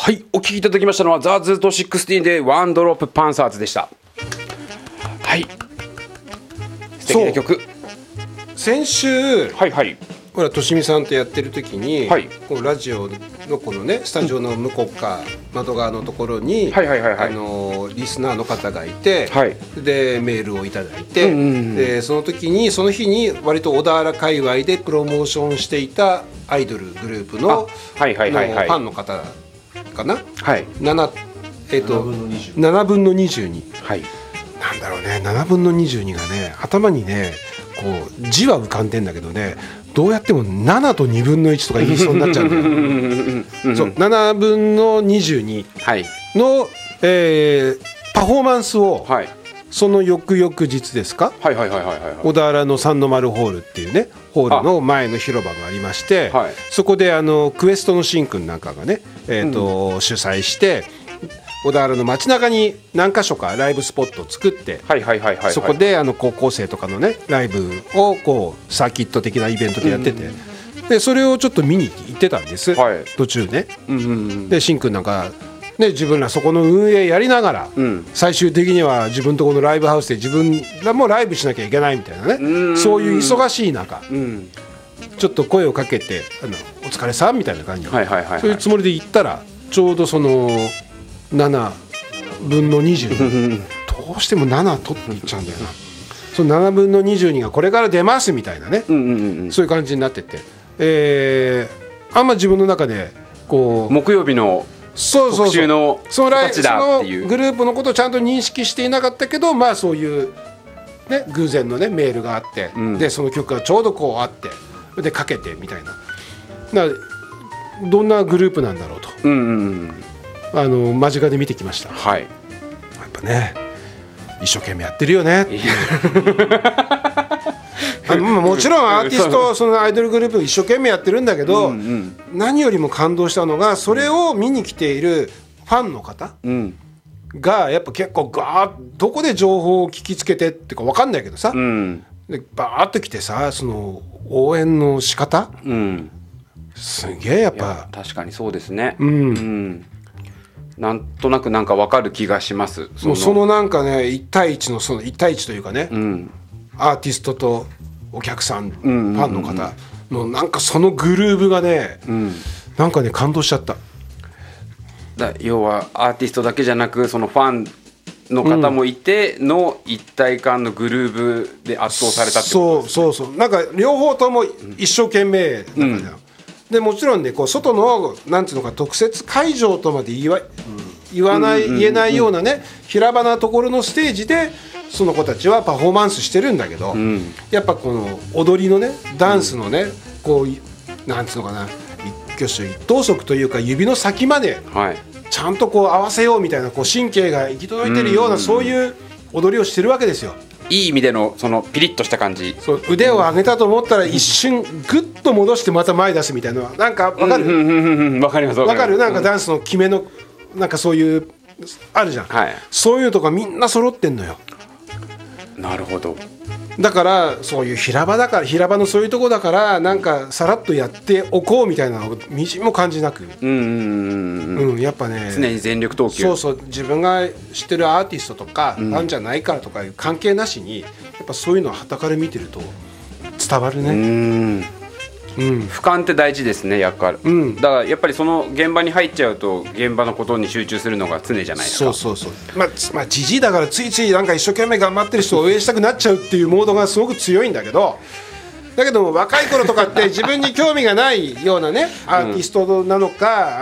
はい、お聴きいただきましたのはザ・ズート16でワンドロップパンサーズでした。はい、素敵な曲。 先週、 はいはい、 ほらとしみさんとやってる時に、 はい、 このラジオのこのねスタジオの向こうか、窓側のところに、 はいはいはいはい、 リスナーの方がいて、 はい、 でメールをいただいて、でその時にその日に割と小田原界隈でプロモーションしていたアイドルグループのファンの方かな、 はい、 7分の22、 はい、 なんだろうね、7分の22がね頭にねこう字は浮かんでんだけどね、どうやっても7と2分の1とか言いそうになっちゃうんだよそう、7分の22の、パフォーマンスを、はい、その翌々日ですか、小田原の三の丸ホールっていうねホールの前の広場がありまして、はい、そこでクエストのしんくんなんかがね、主催して小田原の街中に何か所かライブスポットを作って、そこで高校生とかのねライブをこうサーキット的なイベントでやってて、でそれをちょっと見に行ってたんです、はい、途中ね、でしんくんなんかね、自分らそこの運営やりながら、最終的には自分とこのライブハウスで自分らもライブしなきゃいけないみたいなね、そういう忙しい中、ちょっと声をかけてお疲れさんみたいな感じで、そういうつもりで行ったらちょうどその7分の20どうしても7取っていっちゃうんだよなその7分の22がこれから出ますみたいなね、そういう感じになってて、あんま自分の中でこう木曜日の特集の人たちだっていうそのグループのことをちゃんと認識していなかったけど、まあそういう、ね、偶然の、ね、メールがあって、でその曲がちょうどこうあってでかけてみたいな、どんなグループなんだろうと、間近で見てきました。はい、やっぱね一生懸命やってるよねもちろんアーティストそのアイドルグループ一生懸命やってるんだけど、何よりも感動したのがそれを見に来ているファンの方がやっぱ結構ガーッどこで情報を聞きつけてってか分かんないけどさ、でバーッと来てさその応援の仕方、すげえやっぱ確かにそうですね。なんとなくなんか分かる気がします。 もうそのなんかね1対1のその1対1というかね、アーティストとお客さん、ファンの方のなんかそのグルーヴがね、なんかね感動しちゃった。 要はアーティストだけじゃなくそのファンの方もいての一体感のグルーヴで圧倒されたってことですね。 そうなんか両方とも一生懸命なんかじゃん、でもちろんねこう外のなんていうのか特設会場とまで言えないようなね平場なところのステージでその子たちはパフォーマンスしてるんだけど、やっぱこの踊りのねダンスのね、こうなんつうのかな一挙手一投足というか指の先までちゃんとこう合わせようみたいなこう神経が行き届いてるような、そういう踊りをしてるわけですよ。 いい意味でのそのピリッとした感じ。 そう腕を上げたと思ったら一瞬グッと戻してまた前出すみたいなのはなんか分かる？ 分かります。 分かる？なんかダンスの決めのなんかそういうあるじゃん、そういうとかみんな揃ってんのよ。 なるほど。 だからそういう平場のそういうとこだからなんかさらっとやっておこうみたいなのをみじんも感じなく、やっぱね常に全力投球。 そう自分が知ってるアーティストとか、ファンじゃないからとかいう関係なしにやっぱそういうのを傍から見てると伝わるね。 俯瞰って大事ですね。だからやっぱりその現場に入っちゃうと現場のことに集中するのが常じゃないですか。 そうまあじじいだからついついなんか一生懸命頑張ってる人を応援したくなっちゃうっていうモードがすごく強いんだけど若い頃とかって自分に興味がないようなねアーティストなのか